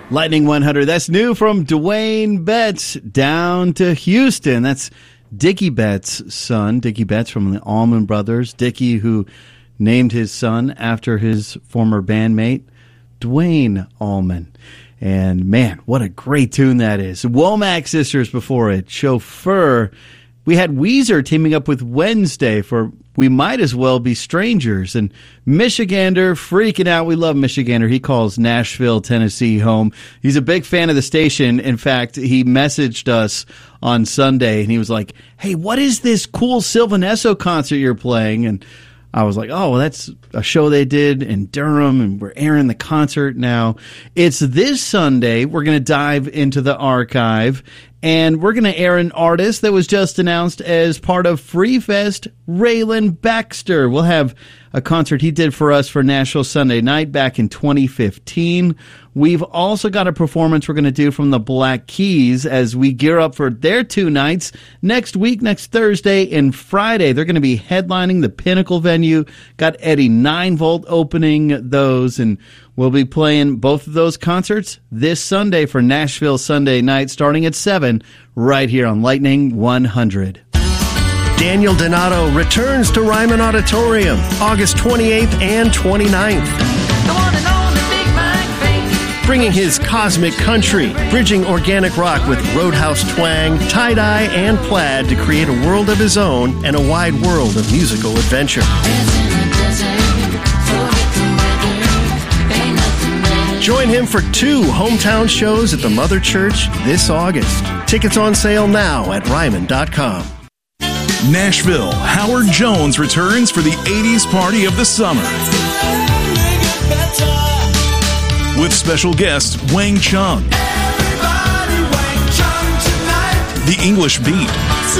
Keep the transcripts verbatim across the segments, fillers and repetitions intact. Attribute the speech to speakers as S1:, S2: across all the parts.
S1: Lightning one hundred. That's new from Dwayne Betts down to Houston. That's Dickie Betts' son, Dickie Betts from the Allman Brothers. Dickie, who named his son after his former bandmate, Dwayne Allman. And man, what a great tune that is. Womack Sisters before it, Chauffeur. We had Weezer teaming up with Wednesday for We Might As Well Be Strangers. And Michigander freaking out. We love Michigander. He calls Nashville, Tennessee home. He's a big fan of the station. In fact, he messaged us on Sunday and he was like, hey, what is this cool Sylvan Esso concert you're playing? And I was like, oh, well, that's a show they did in Durham, and we're airing the concert now. It's this Sunday. We're going to dive into the archive, and we're going to air an artist that was just announced as part of Free Fest, Raylan Baxter. We'll have a concert he did for us for Nashville Sunday Night back in twenty fifteen. We've also got a performance we're going to do from the Black Keys as we gear up for their two nights next week, next Thursday and Friday. They're going to be headlining the Pinnacle venue. Got Eddie nine volt opening those, and we'll be playing both of those concerts this Sunday for Nashville Sunday Night starting at seven right here on Lightning one hundred.
S2: Daniel Donato returns to Ryman Auditorium August twenty-eighth and twenty-ninth. Bringing his cosmic country, bridging organic rock with roadhouse twang, tie-dye, and plaid to create a world of his own and a wide world of musical adventure. Join him for two hometown shows at the Mother Church this August. Tickets on sale now at Ryman dot com.
S3: Nashville, Howard Jones returns for the eighties party of the summer. With special guest Wang Chung. Wang Chung the English Beat.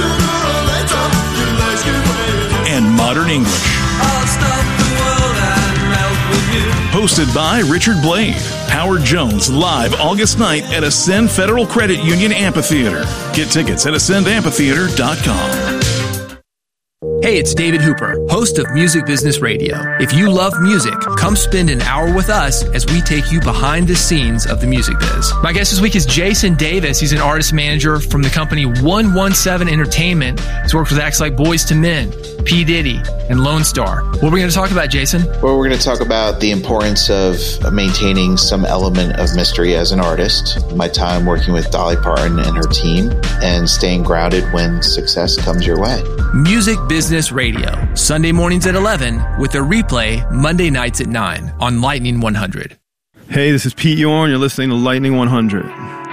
S3: And Modern English. Hosted by Richard Blade. Howard Jones live August night at Ascend Federal Credit Union Amphitheater. Get tickets at ascend amphitheater dot com.
S4: Hey, it's David Hooper, host of Music Business Radio. If you love music, come spend an hour with us as we take you behind the scenes of the music biz. My guest this week is Jason Davis. He's an artist manager from the company one one seven Entertainment. He's worked with acts like Boyz two Men, P. Diddy, and Lone Star. What are we going to talk about, Jason?
S5: Well, we're going to talk about the importance of maintaining some element of mystery as an artist, my time working with Dolly Parton and her team, and staying grounded when success comes your way.
S4: Music Business Radio, Sunday mornings at eleven, with a replay Monday nights at nine on Lightning one hundred.
S6: Hey, this is Pete Yorn. You're listening to Lightning one hundred.